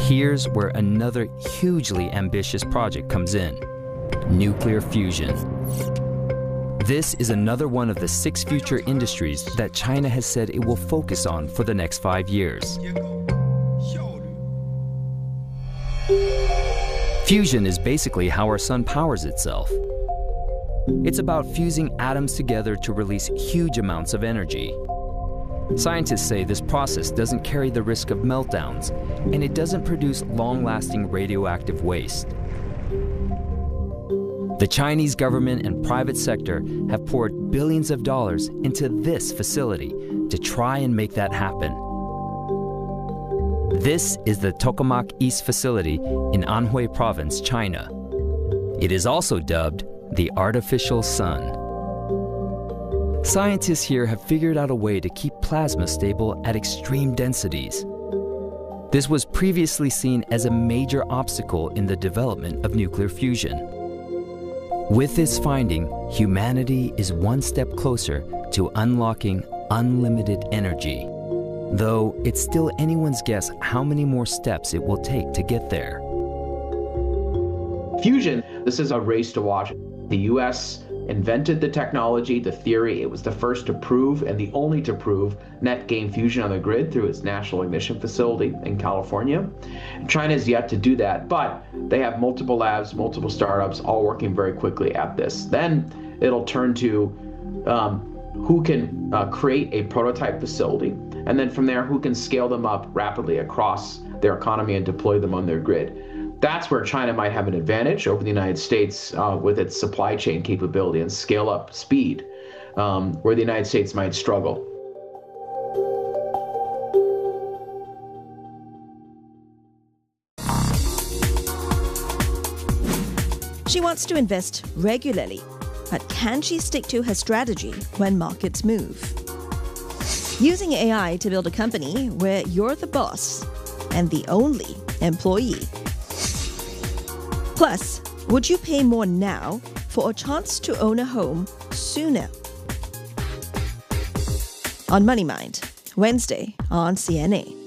here's where another hugely ambitious project comes in: nuclear fusion. This is another one of the 6 future industries that China has said it will focus on for the next 5 years. Fusion is basically how our sun powers itself. It's about fusing atoms together to release huge amounts of energy. Scientists say this process doesn't carry the risk of meltdowns, and it doesn't produce long-lasting radioactive waste. The Chinese government and private sector have poured billions of dollars into this facility to try and make that happen. This is the Tokamak East facility in Anhui Province, China. It is also dubbed the artificial sun. Scientists here have figured out a way to keep plasma stable at extreme densities. This was previously seen as a major obstacle in the development of nuclear fusion. With this finding, humanity is one step closer to unlocking unlimited energy, though it's still anyone's guess how many more steps it will take to get there. Fusion, this is a race to watch. The US invented the technology, the theory. It was the first to prove and the only to prove net gain fusion on the grid through its National Ignition Facility in California. China is yet to do that, but they have multiple labs, multiple startups, all working very quickly at this. Then it'll turn to who can create a prototype facility, and then from there, who can scale them up rapidly across their economy and deploy them on their grid. That's where China might have an advantage over the United States with its supply chain capability and scale up speed, where the United States might struggle. She wants to invest regularly, but can she stick to her strategy when markets move? Using AI to build a company where you're the boss and the only employee. Plus, would you pay more now for a chance to own a home sooner? On Money Mind, Wednesday on CNA.